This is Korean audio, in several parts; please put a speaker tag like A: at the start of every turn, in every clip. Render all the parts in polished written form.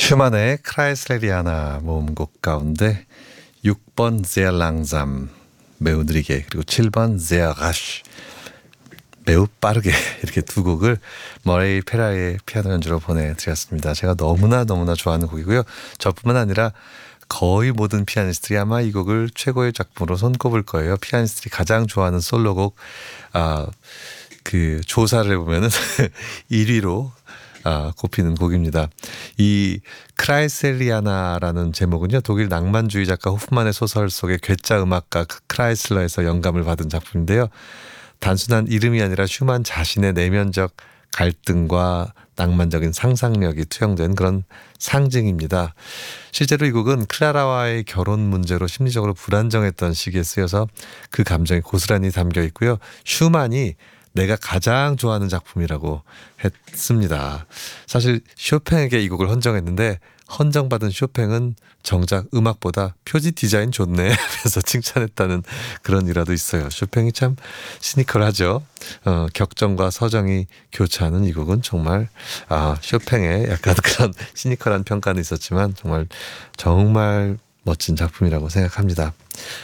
A: 슈만의 크라이슬레리아나 모음곡 가운데 6번 Sehr langsam 매우 느리게, 그리고 7번 Sehr rasch 매우 빠르게, 이렇게 두 곡을 머레이 페라의 피아노 연주로 보내드렸습니다. 제가 너무나 좋아하는 곡이고요. 저뿐만 아니라 거의 모든 피아니스트들이 아마 이 곡을 최고의 작품으로 손꼽을 거예요. 피아니스트들이 가장 좋아하는 솔로곡, 그 조사를 해보면은 1위로 꼽히는 곡입니다. 이 크라이셀리아나라는 제목은요, 독일 낭만주의 작가 호프만의 소설 속의 괴짜 음악가 크라이슬러에서 영감을 받은 작품인데요. 단순한 이름이 아니라 슈만 자신의 내면적 갈등과 낭만적인 상상력이 투영된 그런 상징입니다. 실제로 이 곡은 클라라와의 결혼 문제로 심리적으로 불안정했던 시기에 쓰여서 그 감정이 고스란히 담겨 있고요. 슈만이 내가 가장 좋아하는 작품이라고 했습니다. 사실 쇼팽에게 이 곡을 헌정했는데, 헌정받은 쇼팽은 정작 음악보다 표지 디자인 좋네 하면서 칭찬했다는 그런 일화도 있어요. 쇼팽이 참 시니컬하죠. 격정과 서정이 교차하는 이 곡은 정말 쇼팽의 약간 그런 시니컬한 평가는 있었지만 정말 멋진 작품이라고 생각합니다.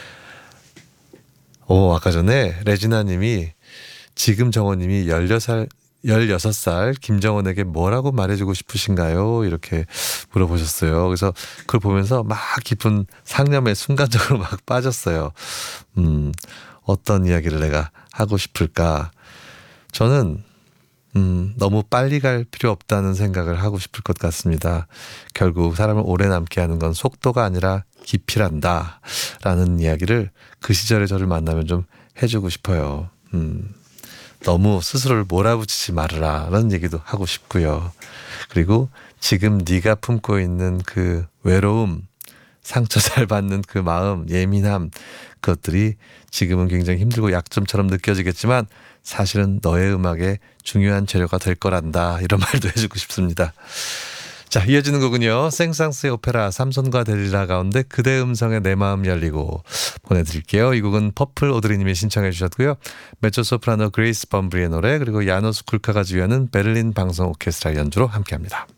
A: 아까 전에 레지나 님이 지금 정원님이 16살 김정원에게 뭐라고 말해주고 싶으신가요? 이렇게 물어보셨어요. 그래서 그걸 보면서 막 깊은 상념에 순간적으로 막 빠졌어요. 어떤 이야기를 내가 하고 싶을까? 저는 너무 빨리 갈 필요 없다는 생각을 하고 싶을 것 같습니다. 결국 사람을 오래 남게 하는 건 속도가 아니라 깊이란다 라는 이야기를 그 시절에 저를 만나면 좀 해주고 싶어요. 너무 스스로를 몰아붙이지 말아라 라는 얘기도 하고 싶고요. 그리고 지금 네가 품고 있는 그 외로움, 상처 잘 받는 그 마음, 예민함, 그것들이 지금은 굉장히 힘들고 약점처럼 느껴지겠지만 사실은 너의 음악의 중요한 재료가 될 거란다, 이런 말도 해주고 싶습니다. 자, 이어지는 곡은요, 생상스의 오페라 삼손과 데릴라 가운데 그대 음성에 내 마음 열리고 보내드릴게요. 이 곡은 퍼플 오드리님이 신청해 주셨고요. 메조소프라노 그레이스 범브리의 노래, 그리고 야노스 쿨카가 지휘하는 베를린 방송 오케스트라 연주로 함께합니다.